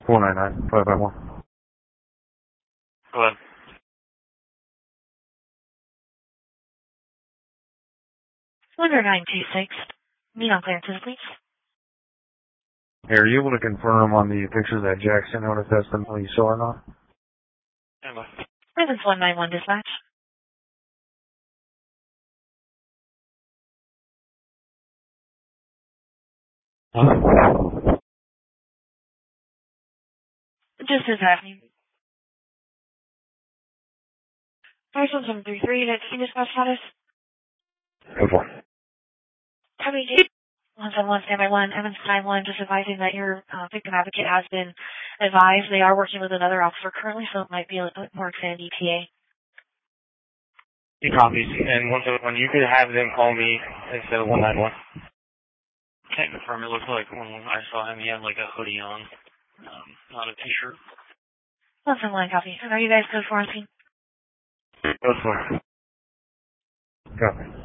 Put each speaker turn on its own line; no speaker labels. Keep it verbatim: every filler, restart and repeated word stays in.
four nine nine, five five one.
Go ahead.
Wonder nine two six. Meet on clearances, please.
Hey, are you able to confirm on the pictures that Jackson noticed that's the one you saw or not?
Emma.
Presence one nine one dispatch.
Huh?
Just is happening. First one seven three three, that's the dispatch status.
Good one.
Copy J. one seven one, standby one, Evans nine one, just advising that your uh, victim advocate has been advised. They are working with another officer currently, so it might be a little more extended E T A.
He copies. And one seven one, you could have them call me instead of one nine one. Can't confirm. It looks like when I saw him, he had like a hoodie on, um, not a t-shirt.
one seven one, copy. And are you guys good for us?
Go for it.
Copy.